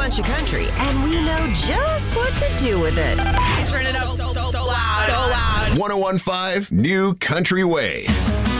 bunch of country, and we know just what to do with it. Turn it up so loud. So loud. 101.5 New Country Ways.